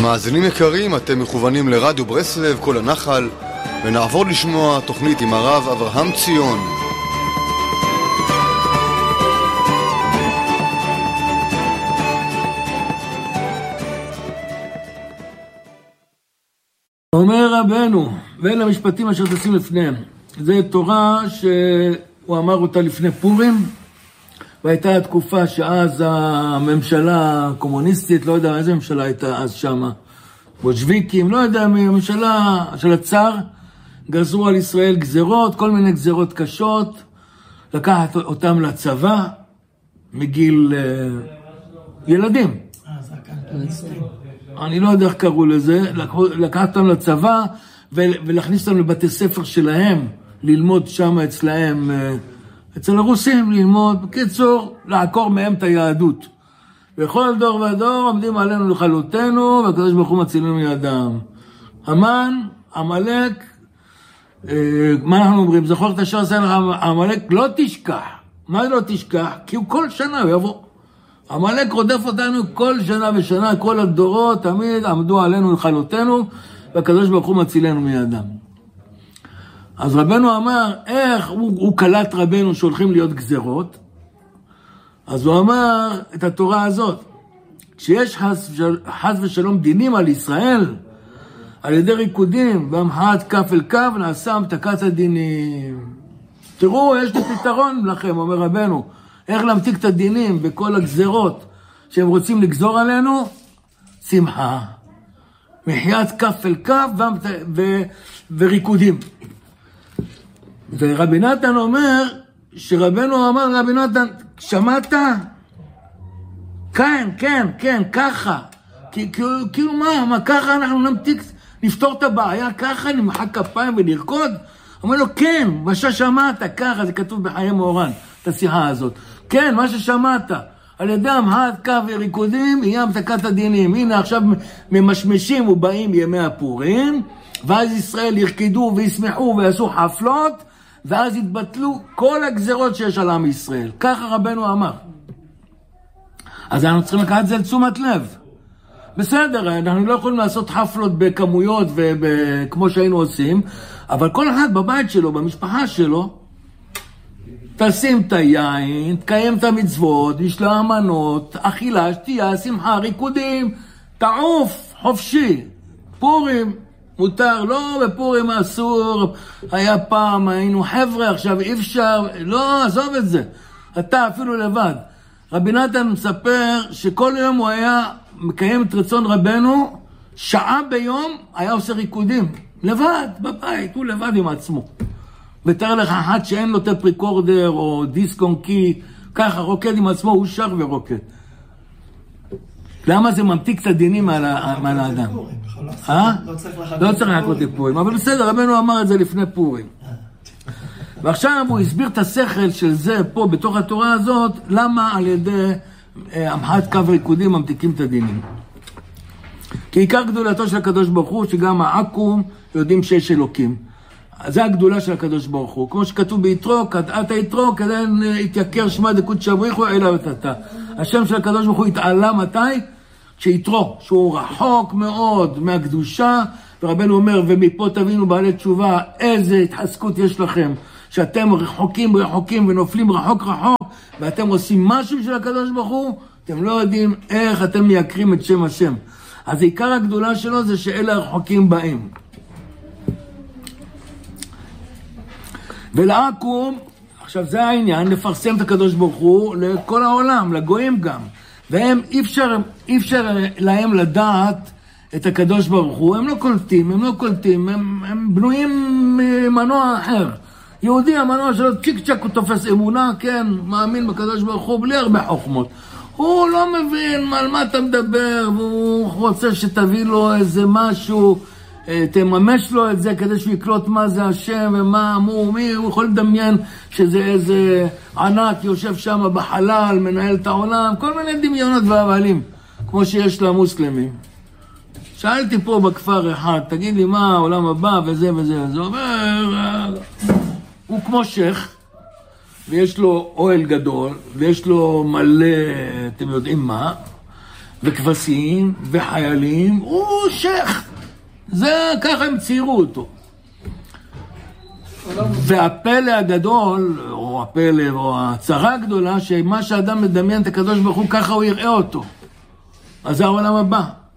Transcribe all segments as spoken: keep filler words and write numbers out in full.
מאזינים יקרים, אתם מכוונים לרדיו ברסלב, כל הנחל, ונעבור לשמוע תוכנית עם הרב אברהם ציון. אומר רבנו, ואלה המשפטים אשר תשים לפניהם. זה תורה שהוא אמר אותה לפני פורים, והייתה התקופה שאז הממשלה הקומוניסטית, לא יודע איזה ממשלה הייתה אז שמה, בולשביקים, לא יודע, הממשלה של הצאר, גזרו על ישראל גזרות, כל מיני גזרות קשות, לקחת אותם לצבא, מגיל uh, ילדים. אני לא יודע איך קראו לזה, לקחת אותם לצבא, ולהכניס אותם לבתי ספר שלהם, ללמוד שם אצלהם, אצל הרוסים, ללמוד, בקיצור, לעקור מהם את היהדות. בכל דור ודור עומדים עלינו לכלותנו, והקדוש ברוך הוא מצילנו מידם. המן, עמלק, מה אנחנו אומרים? זכור את אשר עשה לך עמלק, לא תשכח. מה לא תשכח? כי הוא כל שנה הוא יבוא. עמלק רודף אותנו כל שנה ושנה, כל הדורות תמיד עמדו עלינו לכלותנו, והקדוש ברוך הוא מצילנו מידם. אז רבנו אמר, איך הוא, הוא קלט רבנו שהולכים להיות גזרות? אז הוא אמר את התורה הזאת, כשיש חס, חס ושלום דינים על ישראל, על ידי ריקודים, בהמחאת כף אל כף, נעשה המתקת הדינים. תראו, יש לי פתרון לכם, אומר רבנו, איך להמתיק את הדינים בכל הגזרות שהם רוצים לגזור עלינו? שמחה, מחיית כף אל כף ו... ו... וריקודים. ורבי נתן אומר, שרבנו אמר, רבי נתן, שמעת? כן, כן, כן, ככה. כאילו מה, מה ככה אנחנו נמתיק, נפתור את הבעיה, ככה נמחק כפיים ונרקוד? אומר לו, כן, מה ששמעת, ככה, זה כתוב בחיי מורן, את השיחה הזאת. כן, מה ששמעת, על ידי המחאת כף וריקודים, יהיה המתקת הדינים. הנה עכשיו ממשמשים ובאים ימי הפורים, ואז ישראל ירקדו וישמחו ויעשו חפלות, ואז יתבטלו כל הגזרות שיש על עם ישראל. ככה רבנו אמר. אז אנחנו צריכים לקחת את זה לתשומת לב. בסדר, אנחנו לא יכולים לעשות חפלות בכמויות וכמו שהיינו עושים, אבל כל אחד בבית שלו, במשפחה שלו, תשים את היין, תקיים את המצוות, יש לה אמנות, אכילה, שתייה, שמחה, ריקודים, תעוף, חופשי. פורים, מותר, לא, בפורים אסור, היה פעם, היינו חבר'ה, עכשיו אי אפשר, לא, עזוב את זה. אתה אפילו לבד. רבי נתן מספר שכל יום הוא היה מקיים את רצון רבנו, שעה ביום היה עושה ריקודים. לבד, בבית, הוא לבד עם עצמו. בתאר לך אחד שאין לו טפ ריקורדר או דיסק און קי, ככה רוקד עם עצמו, הוא שר ורוקד. למה זה ממתיק את הדינים מעל האדם? לא צריך לחכות לפורים, אבל בסדר, רבנו אמר את זה לפני פורים. ועכשיו הוא הסביר את השכל של זה פה בתוך התורה הזאת, למה על ידי המחאת כף ריקודים ממתיקים את הדינים. כי עיקר גדולתו של הקדוש ברוך הוא, שגם העקום יודעים שיש אלוקים. זה הגדולה של הקדוש ברוך הוא. כמו שכתוב ביתרו, כדעת היתרו, כדאין התייקר שמה דקות שבריחו אלא ותתה. השם של הקדוש ברוך הוא התעלה מתי? כשיתרו, שהוא רחוק מאוד מהקדושה, ורבנו אומר, ומפה תבינו בעלי תשובה, איזה התחזקות יש לכם, שאתם רחוקים רחוקים ונופלים רחוק רחוק, ואתם עושים משהו של הקדוש ברוך הוא, אתם לא יודעים איך אתם מייקרים את שם השם. אז עיקר הגדולה שלו זה שאלה הרחוקים באים. ולעקום, עכשיו זה העניין, לפרסם את הקדוש ברוך הוא לכל העולם, לגויים גם. והם אי אפשר, אי אפשר להם לדעת את הקדוש ברוך הוא, הם לא קולטים, הם לא קולטים, הם, הם בנויים מנוע אחר. יהודי המנוע שלו צ'יק צ'ק הוא תופס אמונה, כן, מאמין בקדוש ברוך הוא בלי הרבה חוכמות. הוא לא מבין על מה אתה מדבר, והוא רוצה שתביא לו איזה משהו, תממש לו את זה כדי שהוא יקלוט מה זה השם ומה אמור, מי, הוא יכול לדמיין שזה איזה ענק יושב שם בחלל, מנהל את העולם, כל מיני דמיונות והבלים, כמו שיש למוסלמים. שאלתי פה בכפר אחד, תגיד לי מה העולם הבא וזה וזה, זה אומר, הוא כמו שייך, ויש לו אוהל גדול, ויש לו מלא, אתם יודעים מה, וכבשים וחיילים, הוא שייך. זה ככה הם ציירו אותו. והפלא הגדול, או הפלא, או הצרה הגדולה, שמה שאדם מדמיין את הקדוש ברוך הוא, ככה הוא יראה אותו. אז זה העולם הבא.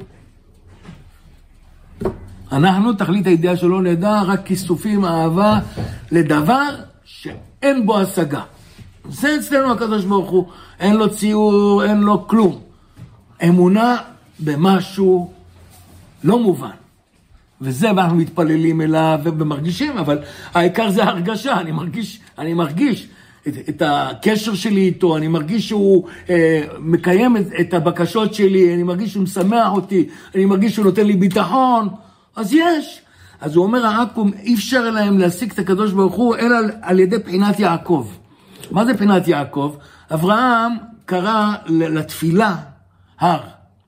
אנחנו, תכלית הידיעה שלא נדע, רק כיסופים אהבה לדבר שאין בו השגה. זה אצלנו הקדוש ברוך הוא, אין לו ציור, אין לו כלום. אמונה במשהו לא מובן. וזה, ואנחנו מתפללים אליו ומרגישים, אבל העיקר זה הרגשה, אני מרגיש, אני מרגיש את, את הקשר שלי איתו, אני מרגיש שהוא אה, מקיים את, את הבקשות שלי, אני מרגיש שהוא משמח אותי, אני מרגיש שהוא נותן לי ביטחון, אז יש. אז הוא אומר, העקום, אי אפשר להם להשיג את הקדוש ברוך הוא, אלא על, על ידי בחינת יעקב. מה זה בחינת יעקב? אברהם קרא לתפילה הר.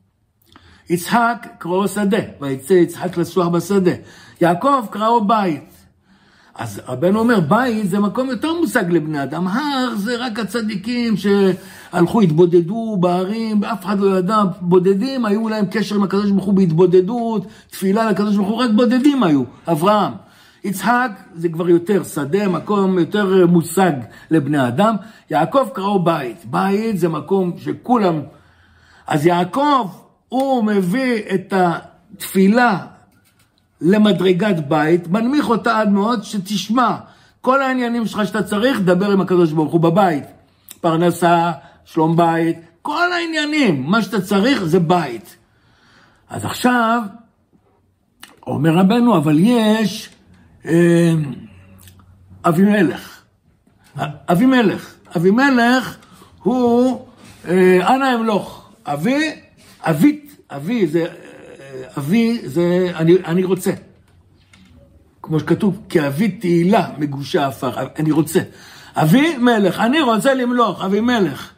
יצחק קראו שדה, ויצא יצחק לסוח בשדה. יעקב קראו בית. אז רבנו אומר, בית זה מקום יותר מושג לבני אדם. הר זה רק הצדיקים שהלכו, התבודדו בהרים, אף אחד לא ידע, בודדים, היו להם קשר עם הקדוש ברוך הוא בהתבודדות, תפילה לקדוש ברוך הוא, רק בודדים היו, אברהם. יצחק זה כבר יותר שדה, מקום יותר מושג לבני אדם. יעקב קראו בית. בית זה מקום שכולם... אז יעקב, הוא מביא את התפילה למדרגת בית, מנמיך אותה עד מאוד שתשמע, כל העניינים שלך שאתה צריך, דבר עם הקדוש ברוך הוא בבית. פרנסה, שלום בית, כל העניינים, מה שאתה צריך זה בית. אז עכשיו, אומר רבנו, אבל יש אה, אבימלך. אבימלך. אבימלך הוא, אה, אנא אמלוך. אבי, אבית, אבי זה, אבי זה, אני, אני רוצה. כמו שכתוב, כאבי תהילה מגושה אפר, אני רוצה. אבי מלך, אני רוצה למלוך, אבי מלך.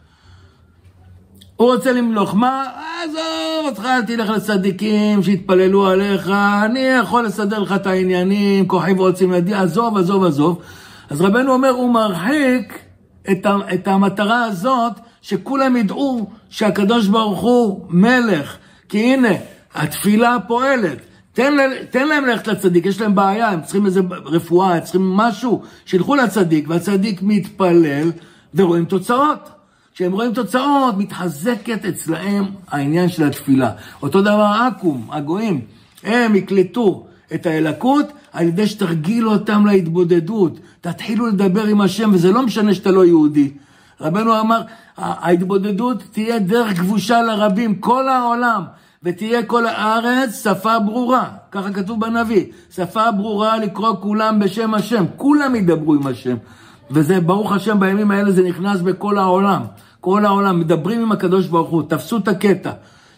הוא רוצה למלוך, מה? עזוב אותך, תלך לצדיקים שהתפללו עליך, אני יכול לסדר לך את העניינים, כוחי ורוצים להדיע, עזוב, עזוב, עזוב. אז רבנו אומר, הוא מרחיק את, את המטרה הזאת, שכולם ידעו שהקדוש ברוך הוא מלך, כי הנה, התפילה פועלת, תן, תן להם ללכת לצדיק, יש להם בעיה, הם צריכים איזה רפואה, הם צריכים משהו, שילכו לצדיק, והצדיק מתפלל ורואים תוצאות. כשהם רואים תוצאות, מתחזקת אצלהם העניין של התפילה. אותו דבר עקום, הגויים, הם יקלטו את האלקות על ידי שתרגיל אותם להתבודדות, תתחילו לדבר עם השם, וזה לא משנה שאתה לא יהודי. רבנו אמר, ההתבודדות תהיה דרך כבושה לרבים, כל העולם, ותהיה כל הארץ שפה ברורה, ככה כתוב בנביא, שפה ברורה לקרוא כולם בשם השם, כולם ידברו עם השם, וזה ברוך השם בימים האלה זה נכנס בכל העולם, כל העולם, מדברים עם הקדוש ברוך הוא, תפסו את הקטע.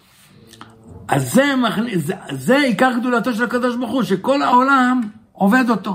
אז זה, זה, זה עיקר גדולתו של הקדוש ברוך הוא, שכל העולם עובד אותו.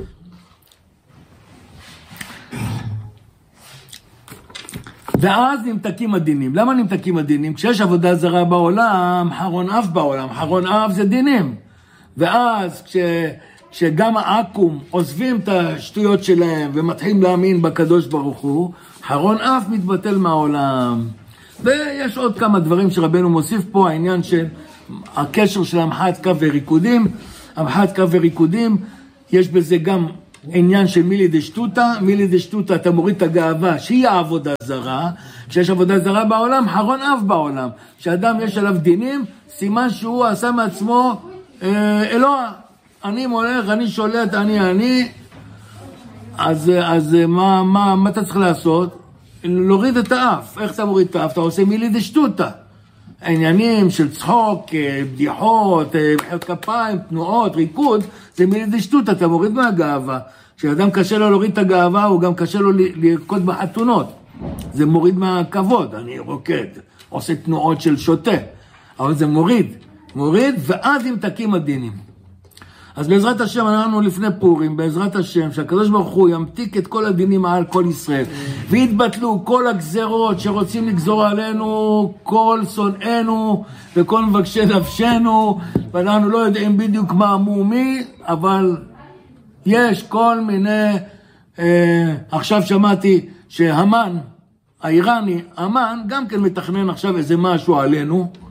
ואז נמתקים הדינים. למה נמתקים הדינים? כשיש עבודה זרה בעולם, חרון אף בעולם. חרון אף זה דינים. ואז כש, כשגם העקום עוזבים את השטויות שלהם ומתחילים להאמין בקדוש ברוך הוא, חרון אף מתבטל מהעולם. ויש עוד כמה דברים שרבנו מוסיף פה, העניין של הקשר של המחאת קו וריקודים. המחאת קו וריקודים, יש בזה גם עניין של מילי דשטוטה, מילי דשטוטה, אתה מוריד את הגאווה, שהיא העבודה זרה, כשיש עבודה זרה בעולם, חרון אף בעולם, כשאדם יש עליו דינים, סימן שהוא עשה מעצמו אה, אלוה, אני מולך, אני שולט, אני אני, אז, אז מה, מה, מה אתה צריך לעשות? להוריד את האף. איך אתה מוריד את האף? אתה עושה מילי דשטוטה. העניינים של צחוק, בדיחות, מחיאות כפיים, תנועות, ריקוד, זה מילי דשטוטה, אתה מוריד מהגאווה. כשאדם קשה לו להוריד את הגאווה, הוא גם קשה לו לרקוד בחתונות. זה מוריד מהכבוד, אני רוקד, עושה תנועות של שוטה. אבל זה מוריד, מוריד, ואז אם תקים הדינים. אז בעזרת השם, אנחנו לפני פורים, בעזרת השם, שהקדוש ברוך הוא ימתיק את כל הדינים על כל ישראל, והתבטלו כל הגזרות שרוצים לגזור עלינו, כל שונאינו וכל מבקשי נפשנו, ואנחנו לא יודעים בדיוק מה מומי, אבל יש כל מיני, אה, עכשיו שמעתי שהמן, האיראני, המן, גם כן מתכנן עכשיו איזה משהו עלינו,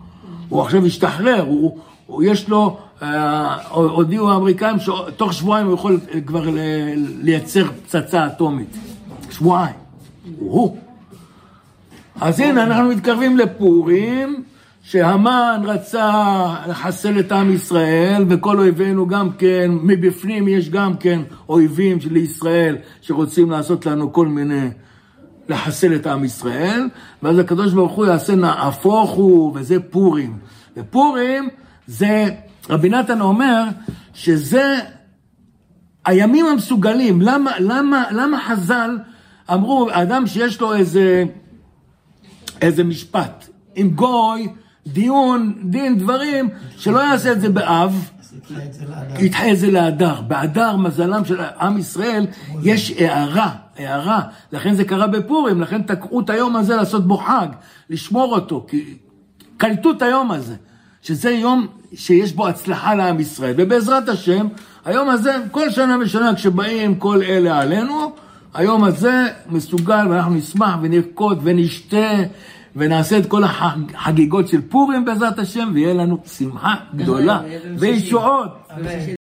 הוא עכשיו השתחרר, הוא, הוא יש לו, אה, הודיעו האמריקאים שתוך שבועיים הוא יכול כבר לייצר פצצה אטומית. שבועיים. הוא. אז הנה, אנחנו מתקרבים לפורים, שהמן רצה לחסל את עם ישראל, וכל אויבינו גם כן, מבפנים יש גם כן אויבים של ישראל, שרוצים לעשות לנו כל מיני, לחסל את עם ישראל, ואז הקדוש ברוך הוא יעשה נהפוך הוא, וזה פורים. ופורים זה, רבי נתן אומר, שזה הימים המסוגלים. למה, למה, למה חז"ל אמרו, אדם שיש לו איזה, איזה משפט, עם גוי, דיון, דין, דברים, שלא יעשה את זה באב, ידחה את זה לאדר. באדר, מזלם של עם ישראל, יש הערה, הערה. לכן זה קרה בפורים, לכן תקעו את היום הזה לעשות בו חג, לשמור אותו, כי קלטו את היום הזה, שזה יום שיש בו הצלחה לעם ישראל. ובעזרת השם, היום הזה, כל שנה ושנה כשבאים כל אלה עלינו, היום הזה מסוגל, ואנחנו נשמח ונרקוד ונשתה, ונעשה את כל החגיגות של פורים בעזרת השם, ויהיה לנו שמחה גדולה וישועות.